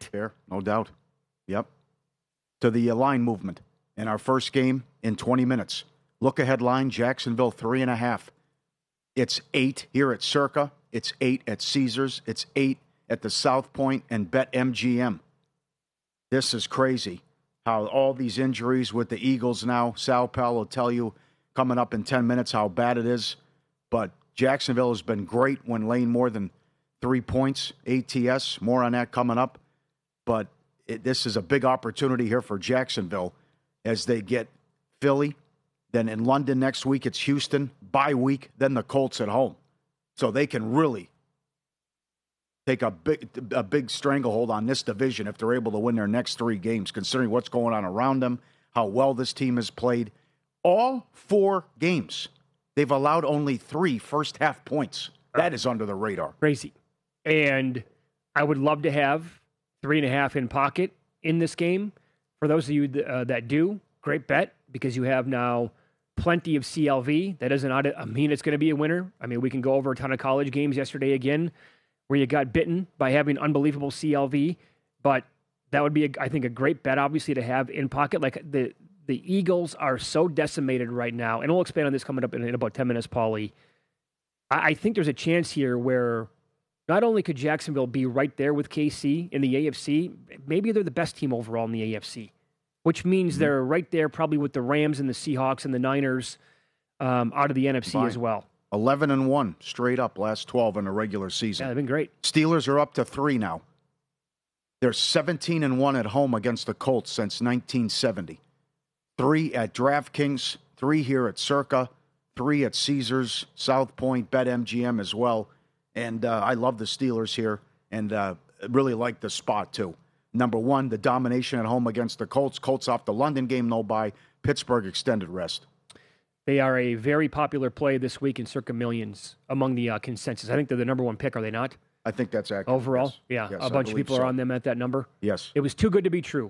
Fair, no doubt. Yep. To the line movement in our first game in 20 minutes. Look ahead line, Jacksonville 3.5. It's 8 here at Circa. It's 8 at Caesars. It's 8 at the South Point and BetMGM. This is crazy how all these injuries with the Eagles now. Sal Pell will tell you coming up in 10 minutes how bad it is. But Jacksonville has been great when laying more than 3 points. ATS, more on that coming up. But this is a big opportunity here for Jacksonville as they get Philly. Then in London next week, it's Houston. Bye week, then the Colts at home. So they can really take a big stranglehold on this division if they're able to win their next 3 games, considering what's going on around them, how well this team has played. All 4 games, they've allowed only 3 first-half points. That is under the radar. Crazy. And I would love to have 3.5 in pocket in this game. For those of you that do, great bet, because you have now plenty of CLV. That doesn't mean it's going to be a winner. I mean, we can go over a ton of college games yesterday again where you got bitten by having unbelievable CLV, but that would be, I think, a great bet, obviously, to have in pocket. Like the Eagles are so decimated right now, and we'll expand on this coming up in about 10 minutes, Paulie. I think there's a chance here where not only could Jacksonville be right there with KC in the AFC, maybe they're the best team overall in the AFC, which means they're right there probably with the Rams and the Seahawks and the Niners out of the NFC as well. 11-1 straight up last 12 in the regular season. Yeah, they've been great. Steelers are up to 3 now. They're 17-1 at home against the Colts since 1970. 3 at DraftKings, 3 here at Circa, 3 at Caesars, South Point, BetMGM as well. And I love the Steelers here and really like the spot too. Number 1, the domination at home against the Colts. Colts off the London game, no bye. Pittsburgh extended rest. They are a very popular play this week in Circa Millions among the consensus. I think they're the number 1 pick, are they not? I think that's accurate. Overall? Yes. Yeah, Yes, a bunch of people are on them at that number. Yes. It was too good to be true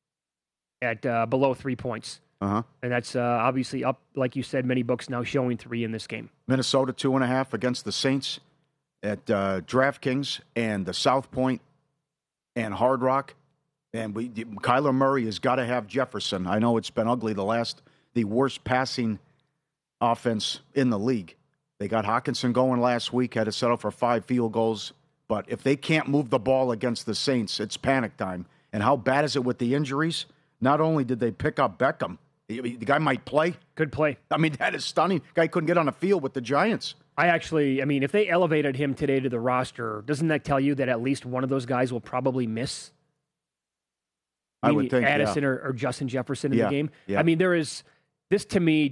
at below 3 points. Uh-huh. And that's obviously up, like you said, many books now showing 3 in this game. Minnesota 2.5 against the Saints at DraftKings and the South Point and Hard Rock. And Kyler Murray has got to have Jefferson. I know it's been ugly the worst passing offense in the league. They got Hawkinson going last week, had to settle for 5 field goals. But if they can't move the ball against the Saints, it's panic time. And how bad is it with the injuries? Not only did they pick up Beckham, the guy might play. Good play. I mean, that is stunning. Guy couldn't get on the field with the Giants. If they elevated him today to the roster, doesn't that tell you that at least one of those guys will probably miss? I would think, Addison or Justin Jefferson in the game. Yeah. I mean, there is this to me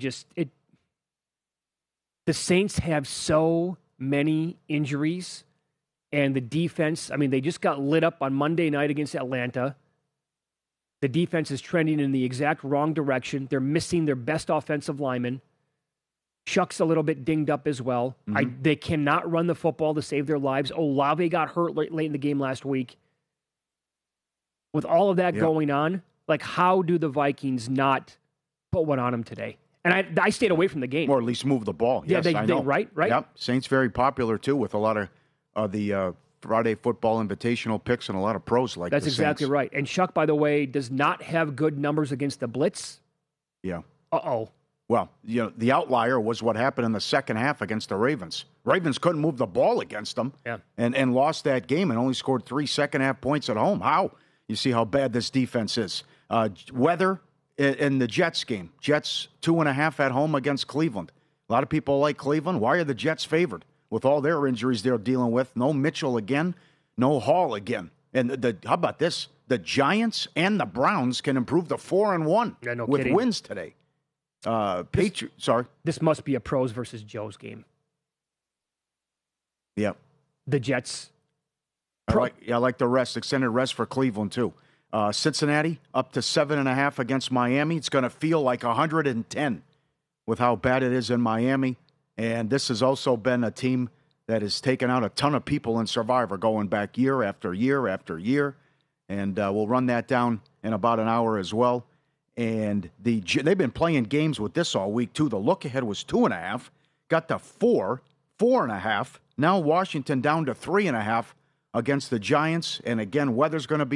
the Saints have so many injuries, and the defense, I mean, they just got lit up on Monday night against Atlanta. The defense is trending in the exact wrong direction. They're missing their best offensive lineman. Chuck's a little bit dinged up as well. Mm-hmm. They cannot run the football to save their lives. Olave got hurt late in the game last week. With all of that going on, like, how do the Vikings not put one on them today? And I stayed away from the game. Or at least move the ball. Yeah, yes, I know. Right? Yep. Saints very popular, too, with a lot of the Friday Football Invitational picks and a lot of pros like That's exactly Saints. right. And Chuck, by the way, does not have good numbers against the blitz. Yeah. Uh-oh. Well, the outlier was what happened in the second half against the Ravens. Ravens couldn't move the ball against them and lost that game and only scored 3 second-half points at home. How? You see how bad this defense is. Weather in the Jets game. Jets 2.5 at home against Cleveland. A lot of people like Cleveland. Why are the Jets favored? With all their injuries they're dealing with. No Mitchell again. No Hall again. And how about this? The Giants and the Browns can improve to 4-1 with wins today. This must be a pros versus Joes game. Yeah. The Jets. I like the extended rest for Cleveland, too. Cincinnati up to 7.5 against Miami. It's going to feel like 110 with how bad it is in Miami. And this has also been a team that has taken out a ton of people in Survivor going back year after year after year. And we'll run that down in about an hour as well. And they've been playing games with this all week, too. The look-ahead was 2.5, got to 4, 4.5. Now Washington down to 3.5 against the Giants. And again, weather's going to be